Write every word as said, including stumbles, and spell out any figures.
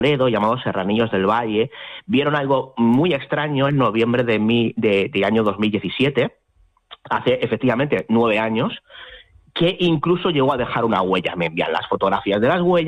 Toledo, llamados Serranillos del Valle, vieron algo muy extraño en noviembre de, mi, de, de año dos mil diecisiete, hace efectivamente nueve años, que incluso llegó a dejar una huella. Me envían las fotografías de las huellas.